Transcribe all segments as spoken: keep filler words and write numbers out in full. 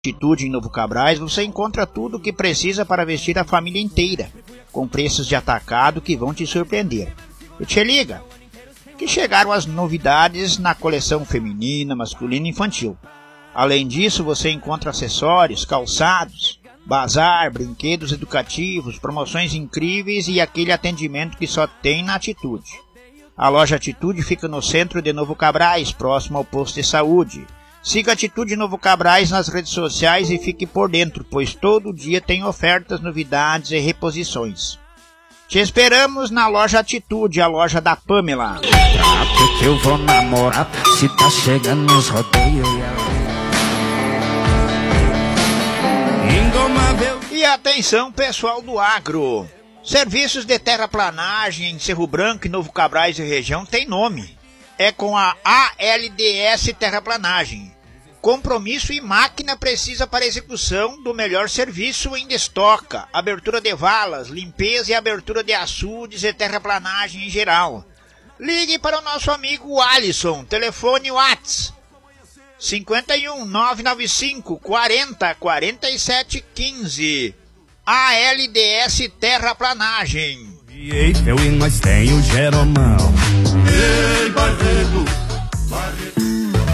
Atitude em Novo Cabrais, você encontra tudo o que precisa para vestir a família inteira, com preços de atacado que vão te surpreender. E te liga, que chegaram as novidades na coleção feminina, masculina e infantil. Além disso, você encontra acessórios, calçados, bazar, brinquedos educativos, promoções incríveis e aquele atendimento que só tem na Atitude. A loja Atitude fica no centro de Novo Cabrais, próximo ao posto de saúde. Siga Atitude Novo Cabrais nas redes sociais e fique por dentro, pois todo dia tem ofertas, novidades e reposições. Te esperamos na loja Atitude, a loja da Pamela. Que eu vou namorar, se tá chegando nos rodeios. E atenção, pessoal do agro. Serviços de terraplanagem em Cerro Branco e Novo Cabrais e região tem nome. É com a A L D S Terraplanagem. Compromisso e máquina precisa para execução do melhor serviço em estoca, abertura de valas, limpeza e abertura de açudes e terraplanagem em geral. Ligue para o nosso amigo Alisson, telefone WhatsApp cinco um nove nove cinco quarenta quarenta e sete quinze. A L D S Terraplanagem. Eu e nós tem o Jeromão. Ei, Barreto, Barreto.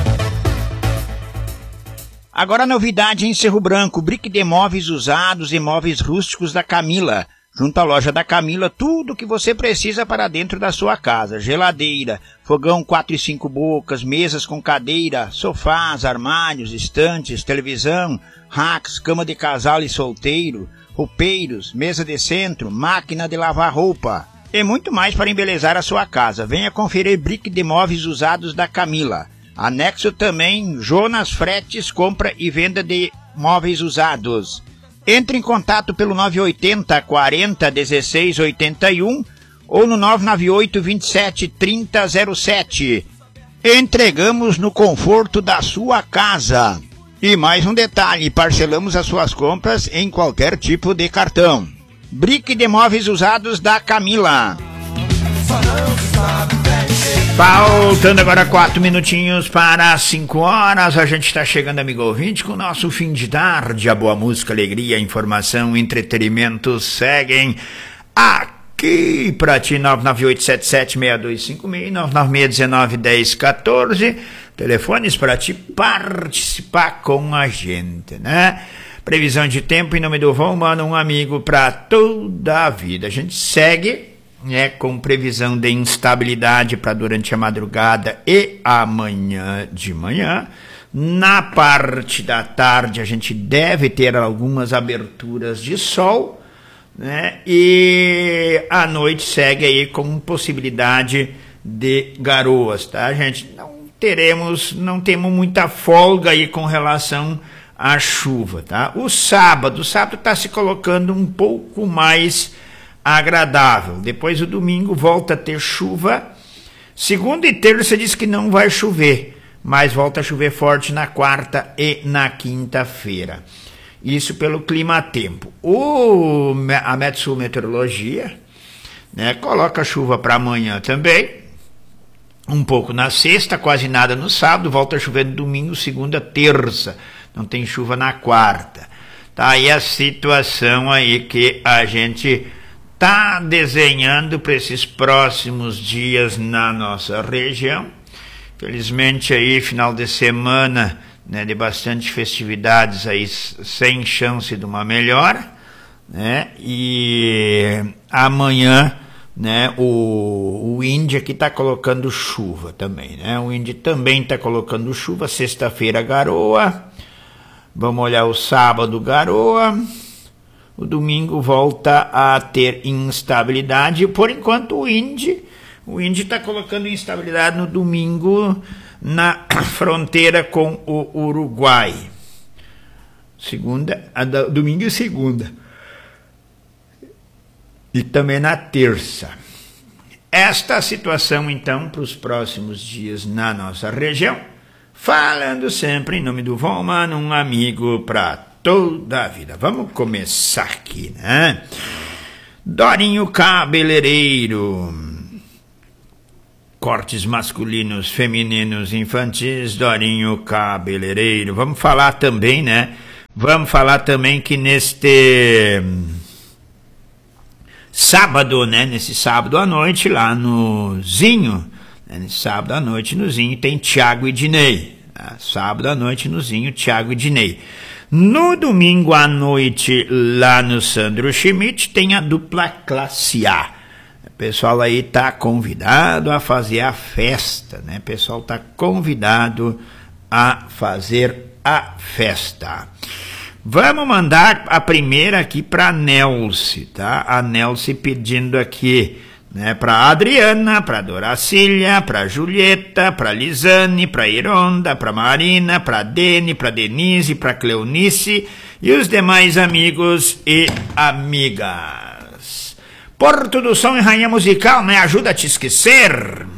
Agora novidade em Cerro Branco, brick de móveis usados e móveis rústicos da Camila. Junto à loja da Camila, tudo o que você precisa para dentro da sua casa. Geladeira, fogão quatro e cinco bocas, mesas com cadeira, sofás, armários, estantes, televisão, racks, cama de casal e solteiro, roupeiros, mesa de centro, máquina de lavar roupa. E muito mais para embelezar a sua casa. Venha conferir brick de móveis usados da Camila. Anexo também Jonas Fretes, compra e venda de móveis usados. Entre em contato pelo nove oito zero quarenta dezesseis oitenta e um ou no nove nove oito vinte e sete trinta zero sete. Entregamos no conforto da sua casa. E mais um detalhe, parcelamos as suas compras em qualquer tipo de cartão. Brick de móveis usados da Camila. Faltando agora quatro minutinhos para as cinco horas, a gente está chegando, amigo ouvinte, com o nosso fim de tarde. A boa música, alegria, informação, entretenimento seguem aqui para ti. Nove nove oito sete sete seis dois cinco seis, nove nove seis um nove um zero um quatro, telefones para te participar com a gente, né? Previsão de tempo em nome do Vão Mano, um amigo para toda a vida. A gente segue, né, com previsão de instabilidade para durante a madrugada e amanhã de manhã. Na parte da tarde a gente deve ter algumas aberturas de sol, né, e a noite segue aí com possibilidade de garoas, tá, gente? Não teremos, não temos muita folga aí com relação à chuva, tá? O sábado, o sábado está se colocando um pouco mais agradável. Depois o domingo volta a ter chuva. Segunda e terça diz que não vai chover, mas volta a chover forte na quarta e na quinta-feira. Isso pelo clima-tempo. O, a Metsul-Meteorologia, né, coloca chuva para amanhã também, um pouco na sexta, quase nada no sábado, volta a chover no domingo, segunda, terça. Não tem chuva na quarta. Tá aí a situação aí que a gente tá desenhando para esses próximos dias na nossa região. Felizmente aí, final de semana, né, de bastante festividades aí, sem chance de uma melhora, né? E amanhã, né, o, o Indy aqui tá colocando chuva também, né? O Indy também tá colocando chuva, sexta-feira garoa. Vamos olhar o sábado, garoa. O domingo volta a ter instabilidade. Por enquanto o Indy, o Indy está colocando instabilidade no domingo na fronteira com o Uruguai. Segunda, a da, domingo e segunda. E também na terça. Esta situação então para os próximos dias na nossa região. Falando sempre em nome do Vão Mano, um amigo para toda a vida. Vamos começar aqui, né? Dorinho Cabeleireiro. Cortes masculinos, femininos, infantis, Dorinho Cabeleireiro. Vamos falar também, né, Vamos falar também que neste sábado, né? Nesse sábado à noite, lá no Zinho, né, nesse sábado à noite no Zinho, tem Thiago e Dinei. Tá? Sábado à noite no Zinho, Thiago e Dinei. No domingo à noite, lá no Sandro Schmidt, tem a dupla Classe A. O pessoal aí tá convidado a fazer a festa, né? O pessoal tá convidado a fazer a festa. Vamos mandar a primeira aqui para a Nelce, tá? A Nelce pedindo aqui, né, para Adriana, para Doracília, para Julieta, para Lisane, para Ironda, para Marina, para Dene, para Denise, para Cleonice e os demais amigos e amigas. Porto do Som e Rainha Musical, me ajuda a te esquecer.